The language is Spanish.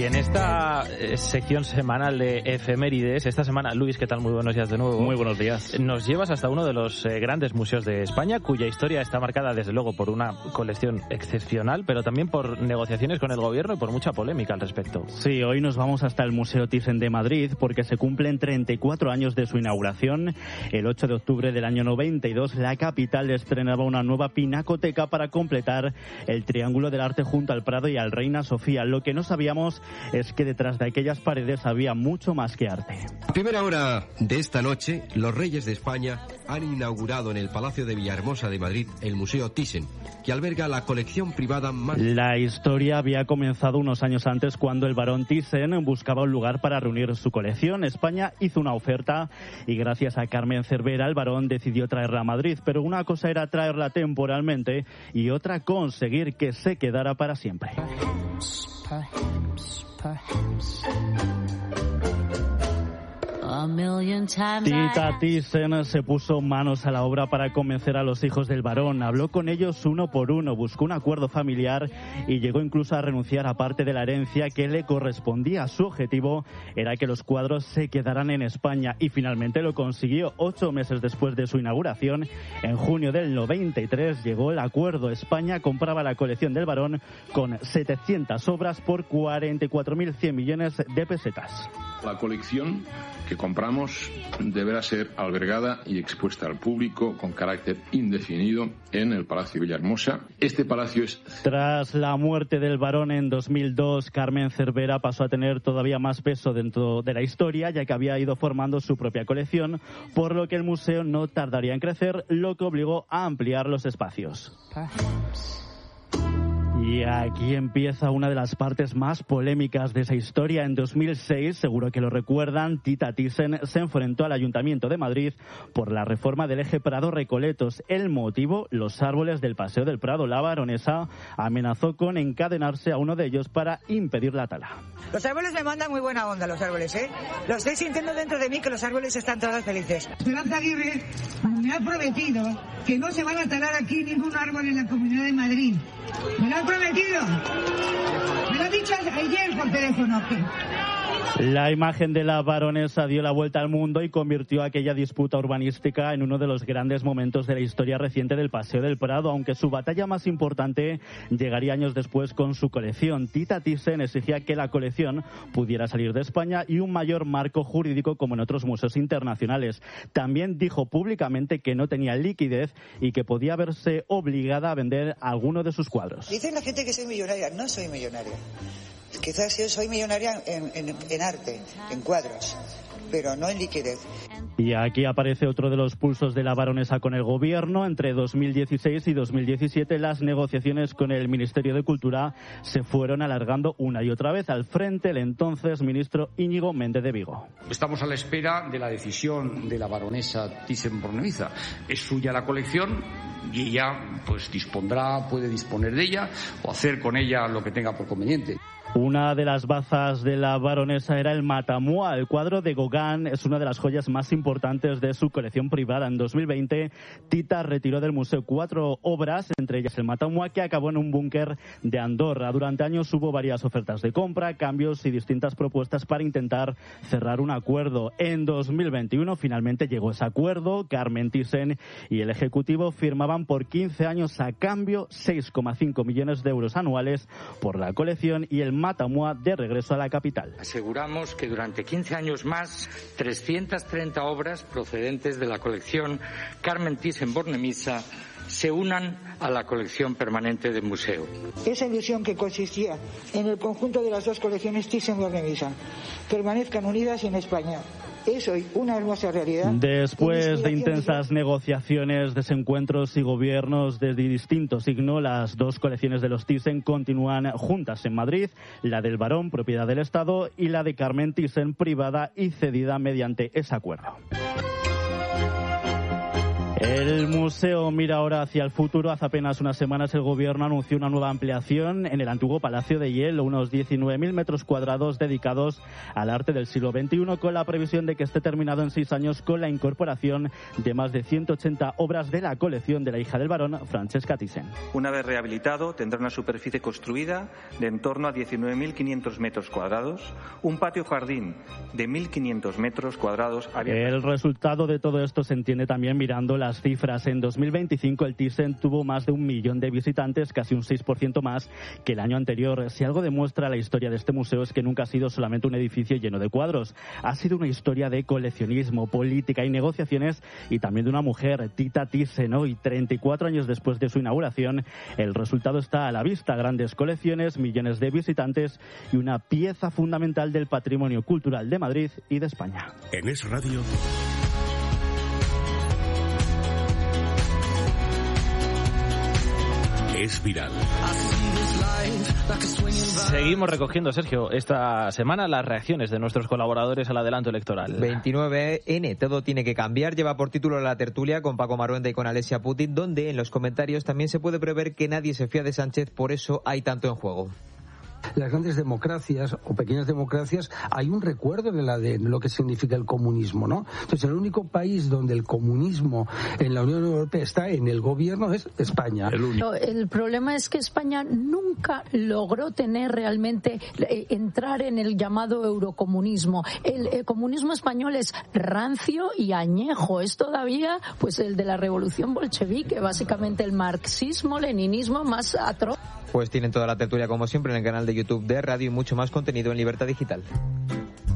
Y en esta sección semanal de efemérides, esta semana, Luis, ¿qué tal? Muy buenos días de nuevo. Muy buenos días. Nos llevas hasta uno de los grandes museos de España, cuya historia está marcada, desde luego, por una colección excepcional, pero también por negociaciones con el gobierno y por mucha polémica al respecto. Sí, hoy nos vamos hasta el Museo Thyssen de Madrid, porque se cumplen 34 años de su inauguración. El 8 de octubre del año 92, la capital estrenaba una nueva pinacoteca para completar el Triángulo del Arte junto al Prado y al Reina Sofía. Lo que no sabíamos es que detrás de aquellas paredes había mucho más que arte. A primera hora de esta noche, los reyes de España han inaugurado en el Palacio de Villahermosa de Madrid el Museo Thyssen, que alberga la colección privada más... La historia había comenzado unos años antes, cuando el barón Thyssen buscaba un lugar para reunir su colección. España hizo una oferta y gracias a Carmen Cervera el barón decidió traerla a Madrid, pero una cosa era traerla temporalmente y otra conseguir que se quedara para siempre. Perhaps. Tita Thyssen se puso manos a la obra para convencer a los hijos del barón. Habló con ellos uno por uno, buscó un acuerdo familiar y llegó incluso a renunciar a parte de la herencia que le correspondía. Su objetivo era que los cuadros se quedaran en España y finalmente lo consiguió. 8 meses después de su inauguración, en junio del 93, llegó el acuerdo. España compraba la colección del barón con 700 obras por 44.100 millones de pesetas. La colección que compramos deberá ser albergada y expuesta al público con carácter indefinido en el Palacio de Villahermosa. Este palacio es... Tras la muerte del barón en 2002, Carmen Cervera pasó a tener todavía más peso dentro de la historia, ya que había ido formando su propia colección, por lo que el museo no tardaría en crecer, lo que obligó a ampliar los espacios. Y aquí empieza una de las partes más polémicas de esa historia. En 2006, seguro que lo recuerdan, Tita Thyssen se enfrentó al Ayuntamiento de Madrid por la reforma del eje Prado-Recoletos. El motivo, los árboles del Paseo del Prado. La baronesa amenazó con encadenarse a uno de ellos para impedir la tala. Los árboles me mandan muy buena onda, los árboles, ¿eh? Lo estoy sintiendo dentro de mí, que los árboles están todos felices. Esperanza Aguirre me ha prometido que no se van a talar aquí ningún árbol en la Comunidad de Madrid. Me lo han prometido. Me lo ha dicho ayer por teléfono. La imagen de la baronesa dio la vuelta al mundo y convirtió aquella disputa urbanística en uno de los grandes momentos de la historia reciente del Paseo del Prado, aunque su batalla más importante llegaría años después con su colección. Tita Thyssen exigía que la colección pudiera salir de España y un mayor marco jurídico como en otros museos internacionales. También dijo públicamente que no tenía liquidez y que podía verse obligada a vender alguno de sus cuadros. Dicen la gente que soy millonaria. No soy millonaria. Quizás yo soy millonaria en arte, en cuadros, pero no en liquidez. Y aquí aparece otro de los pulsos de la baronesa con el gobierno. Entre 2016 y 2017 las negociaciones con el Ministerio de Cultura se fueron alargando una y otra vez. Al frente el entonces ministro Íñigo Méndez de Vigo. Estamos a la espera de la decisión de la baronesa Thyssen-Bornemisza. Es suya la colección y ella pues puede disponer de ella o hacer con ella lo que tenga por conveniente. Una de las bazas de la baronesa era el Matamua. El cuadro de Gauguin es una de las joyas más importantes de su colección privada. En 2020, Tita retiró del museo 4 obras, entre ellas el Matamua, que acabó en un búnker de Andorra. Durante años hubo varias ofertas de compra, cambios y distintas propuestas para intentar cerrar un acuerdo. En 2021 finalmente llegó ese acuerdo. Carmen Thyssen y el Ejecutivo firmaban por 15 años a cambio 6,5 millones de euros anuales por la colección y el Matamua de regreso a la capital. Aseguramos que durante 15 años más, 330 obras procedentes de la colección Carmen Thyssen-Bornemisza se unan a la colección permanente del museo. Esa ilusión que consistía en el conjunto de las dos colecciones Thyssen-Bornemisza permanezcan unidas en España. Es hoy una hermosa realidad. Después de intensas negociaciones, desencuentros y gobiernos de distinto signo, las dos colecciones de los Thyssen continúan juntas en Madrid, la del barón, propiedad del Estado, y la de Carmen Thyssen, privada y cedida mediante ese acuerdo. El museo mira ahora hacia el futuro. Hace apenas unas semanas el gobierno anunció una nueva ampliación en el antiguo Palacio de Hielo, unos 19.000 metros cuadrados dedicados al arte del siglo XXI, con la previsión de que esté terminado en 6 años con la incorporación de más de 180 obras de la colección de la hija del barón, Francesca Thyssen. Una vez rehabilitado, tendrá una superficie construida de en torno a 19.500 metros cuadrados, un patio-jardín de 1.500 metros cuadrados. El resultado de todo esto se entiende también mirando las cifras. En 2025 el Thyssen tuvo más de 1 millón de visitantes, casi un 6% más que el año anterior. Si algo demuestra la historia de este museo es que nunca ha sido solamente un edificio lleno de cuadros. Ha sido una historia de coleccionismo, política y negociaciones, y también de una mujer, Tita Thyssen. Hoy, 34 años después de su inauguración, el resultado está a la vista. Grandes colecciones, millones de visitantes y una pieza fundamental del patrimonio cultural de Madrid y de España. En Es Radio. Es viral. Seguimos recogiendo, Sergio, esta semana las reacciones de nuestros colaboradores al adelanto electoral. 29N, todo tiene que cambiar, lleva por título la tertulia con Paco Maruenda y con Alessia Putin, donde en los comentarios también se puede prever que nadie se fía de Sánchez, por eso hay tanto en juego. Las grandes democracias o pequeñas democracias hay un recuerdo de lo que significa el comunismo, ¿no? Entonces el único país donde el comunismo en la Unión Europea está en el gobierno es España. El problema es que España nunca logró tener realmente entrar en el llamado eurocomunismo. El comunismo español es rancio y añejo, es todavía pues el de la revolución bolchevique, básicamente el marxismo, leninismo más atroz. Pues tienen toda la tertulia como siempre en el canal de YouTube de Radio y mucho más contenido en Libertad Digital.